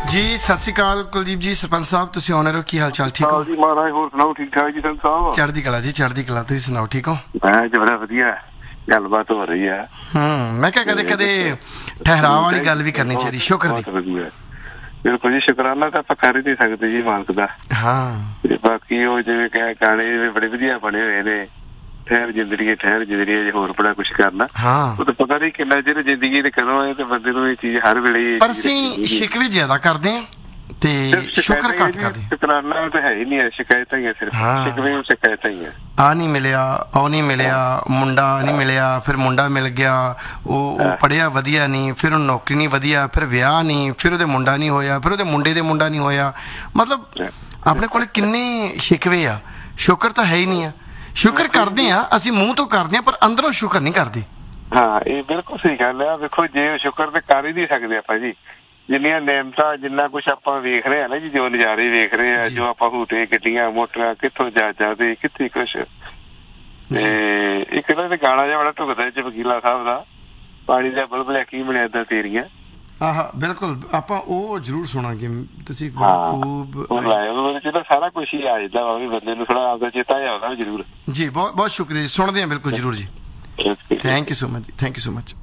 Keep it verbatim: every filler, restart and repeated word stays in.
जी सत श्री अकाल कुलदीप जी सरपंच साहब तुसीं ऑनर हो, की हाल चाल? ठीक हो जी महाराज, होर सुनाओ? ठीक ठाक जी संत साहब? चढ़दी कला जी, चढ़दी कला। तुसीं सुनाओ ठीक हो? मैं जी बड़ा वधिया गलबात हो रही है। हम्म मैं क्या कदे कदे ठहराव वाली गल भी करनी चाहिए। शुक्र दी बिल्कुल जी, शुकराना तो आप कर ही नहीं सकते जी मालक दा। हाँ बाकी वो जिवें कह गाने बड़े वधिया बने हुए ने, ठहर जिंदड़ी ठहर जिंदड़ी, होर बड़ा कुछ करना। हाँ वो तो पता नहीं किन्ना चिर जिंदगी दे कदों है ते बंदे नूं ये चीज हर वेले पर असीं शिकवे ज्यादा करदे हैं ते शुक्र घट करदे। शुकराना तो है ही नहीं है, शिकायतां ही है सिर्फ। शिकवे शिकायतां ही है। आ नहीं मिलिया, ओ नहीं मिलिया, मुंडा नहीं मिलिया, फिर मुंडा मिल गया, ਉਹ ਪੜਿਆ ਵਧੀਆ ਨਹੀਂ, ਫਿਰ ਉਹਨੂੰ ਨੌਕਰੀ ਨਹੀਂ ਵਧੀਆ, ਫਿਰ ਵਿਆਹ ਨਹੀਂ, ਫਿਰ ਉਹਦੇ ਮੁੰਡਾ ਨਹੀਂ ਹੋਇਆ, ਫਿਰ ਉਹਦੇ ਮੁੰਡੇ ਦੇ ਮੁੰਡਾ ਨਹੀਂ ਹੋਇਆ। ਮਤਲਬ ਆਪਣੇ ਕੋਲ ਕਿੰਨੇ ਸ਼ਿਕਵੇ ਆ, ਸ਼ੁਕਰ ਤਾਂ ਹੈ ਹੀ ਨਹੀਂ ਆ। ਸ਼ੁਕਰ ਕਰਦੇ ਆ ਅਸੀਂ, ਮੂੰਹ ਤੋਂ ਕਰਦੇ ਆ, ਪਰ ਅੰਦਰੋਂ ਸ਼ੁਕਰ ਨਹੀਂ ਕਰਦੇ। ਹਾਂ ਇਹ ਬਿਲਕੁਲ ਸਹੀ ਗੱਲ ਆ। ਵੇਖੋ ਜੇ ਸ਼ੁਕਰ ਤੇ ਕਰ ਹੀ ਨਹੀਂ ਸਕਦੇ ਆਪਾਂ ਜੀ, ਜਿੰਨੀਆਂ ਨਿਆਮਤਾਂ ਜਿੰਨਾ ਕੁਛ ਆਪਾਂ ਵੇਖ ਰਹੇ ਆ ਨਾ ਜੀ, ਜੋ ਨਜ਼ਾਰੇ ਵੇਖ ਰਹੇ ਆ, ਜੋ ਆਪਾਂ ਹੂਟੇ ਗੱਡੀਆਂ ਮੋਟਰਾਂ ਕਿੱਥੋਂ ਜਹਾਜ਼ਾਂ ਤੇ ਕਿੱਥੇ ਕੁਛ। ਤੇ ਇੱਕ ਇਹਦਾ ਤੇ ਗਾਣਾ ਜਿਹਾ ਬੜਾ ਢੁਕਦਾ ਚ ਵਕੀਲਾ ਸਾਹਿਬ ਦਾ, ਪਾਣੀ ਦਾ ਬੁਲਬੁਲਿਆ ਕੀ ਬਣਿਆ ਏਦਾਂ ਤੇਰੀਆਂ। ਆਹ ਬਿਲਕੁਲ ਆਪਾਂ ਉਹ ਜ਼ਰੂਰ ਸੁਣਾਂਗੇ। ਤੁਸੀਂ ਖੂਬ ਉਹਦੇ ਚ ਤਾਂ ਸਾਰਾ ਕੁਛ ਹੀ ਆ ਜਾਂਦਾ ਵਾ, ਵੀ ਬੰਦੇ ਨੂੰ ਥੋੜਾ ਆਪਦਾ ਚੇਤਾ ਆਉਂਦਾ ਜ਼ਰੂਰ। ਜੀ ਬਹੁਤ ਬਹੁਤ ਸ਼ੁਕਰੀਆ ਜੀ, ਸੁਣਦੇ ਹਾਂ ਬਿਲਕੁਲ ਜ਼ਰੂਰ ਜੀ। ਥੈਂਕ ਯੂ ਸੋ ਮਚ ਜੀ, ਥੈਂਕ ਯੂ ਸੋ ਮਚ।